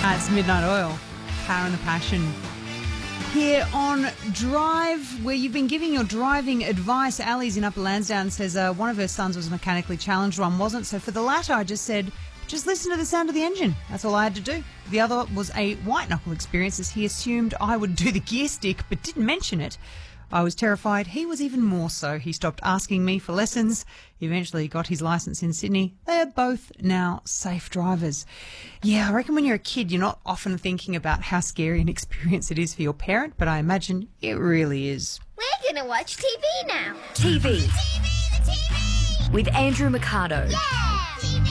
It's Midnight Oil, Power and the Passion. Here on Drive, where you've been giving your driving advice, Ali's in Upper Lansdowne says one of her sons was mechanically challenged, one wasn't. So for the latter, I just said, just listen to the sound of the engine. That's all I had to do. The other was a white-knuckle experience as he assumed I would do the gear stick but didn't mention it. I was terrified. He was even more so. He stopped asking me for lessons. He eventually got his licence in Sydney. They're both now safe drivers. Yeah, I reckon when you're a kid, you're not often thinking about how scary an experience it is for your parent, but I imagine it really is. We're going to watch TV now. TV. The TV! With Andrew Mercado. Yeah! TV!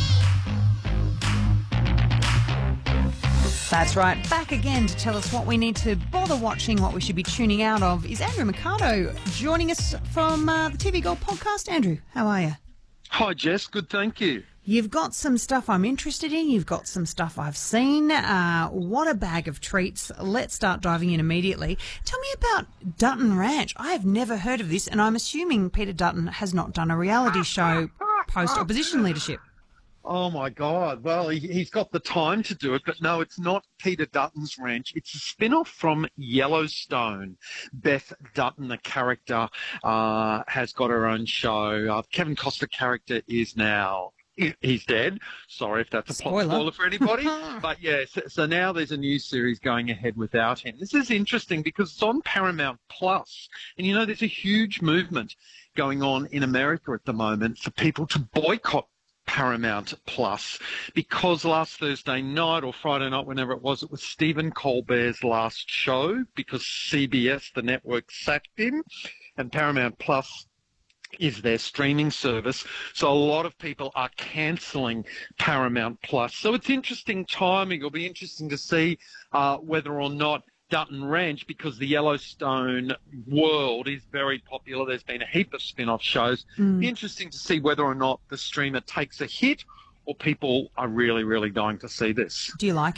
That's right. Back again to tell us what we need to bother watching, what we should be tuning out of, is Andrew Mercado joining us from the TV Gold podcast. Andrew, how are you? Hi, Jess. Good, thank you. You've got some stuff I'm interested in. You've got some stuff I've seen. What a bag of treats. Let's start diving in immediately. Tell me about Dutton Ranch. I have never heard of this, and I'm assuming Peter Dutton has not done a reality show post-opposition leadership. Oh, my God. Well, he's got the time to do it, but no, it's not Peter Dutton's Ranch. It's a spin-off from Yellowstone. Beth Dutton, the character, has got her own show. Kevin Costner character is now... He's dead. Sorry if that's a plot spoiler for anybody. But yeah, so now there's a new series going ahead without him. This is interesting because it's on Paramount Plus. And, you know, there's a huge movement going on in America at the moment for people to boycott Paramount Plus because last Thursday night or Friday night, whenever it was Stephen Colbert's last show because CBS, the network, sacked him, and Paramount Plus is their streaming service. So a lot of people are cancelling Paramount Plus. So it's interesting timing. It'll be interesting to see whether or not Dutton Ranch, because the Yellowstone world is very popular. There's been a heap of spin-off shows. Be interesting to see whether or not the streamer takes a hit or people are really, really dying to see this. Do you like